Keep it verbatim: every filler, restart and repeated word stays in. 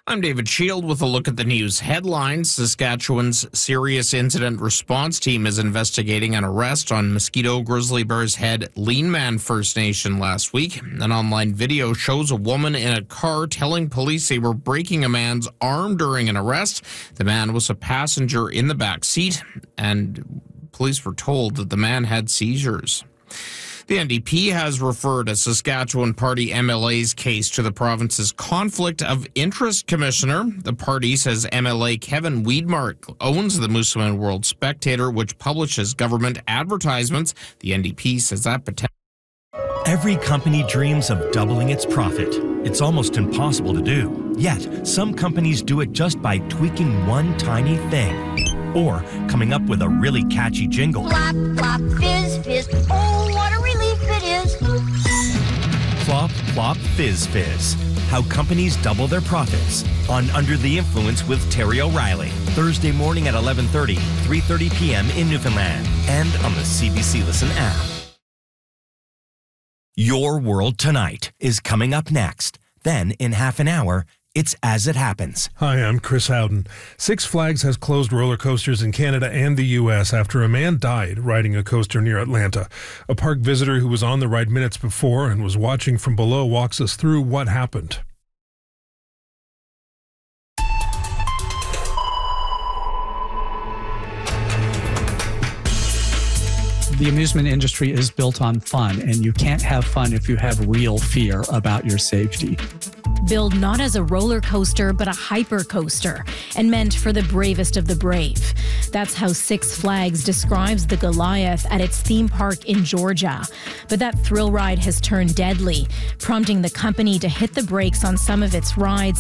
I'm David Shield with a look at the news headlines. Saskatchewan's Serious Incident Response Team is investigating an arrest on Mosquito Grizzly Bear's head Lean Man First Nation last week. An online video shows a woman in a car telling police they were breaking a man's arm during an arrest. The man was a passenger in the back seat, and police were told that the man had seizures. The N D P has referred a Saskatchewan Party M L A's case to the province's Conflict of Interest Commissioner. The party says M L A Kevin Weidmark owns the Moosomin World Spectator, which publishes government advertisements. The N D P says that potential. Every company dreams of doubling its profit. It's almost impossible to do. Yet, some companies do it just by tweaking one tiny thing. Or coming up with a really catchy jingle. Flop, flop, fizz, fizz. Oh, what a relief it is. Flop, flop, fizz, fizz. How companies double their profits. On Under the Influence with Terry O'Reilly. Thursday morning at eleven thirty, three thirty p.m. in Newfoundland. And on the C B C Listen app. Your World Tonight is coming up next. Then, in half an hour, it's As It Happens. Hi, I'm Chris Howden. Six Flags has closed roller coasters in Canada and the U S after a man died riding a coaster near Atlanta. A park visitor who was on the ride minutes before and was watching from below walks us through what happened. The amusement industry is built on fun, and you can't have fun if you have real fear about your safety. Billed not as a roller coaster, but a hyper coaster, and meant for the bravest of the brave. That's how Six Flags describes the Goliath at its theme park in Georgia. But that thrill ride has turned deadly, prompting the company to hit the brakes on some of its rides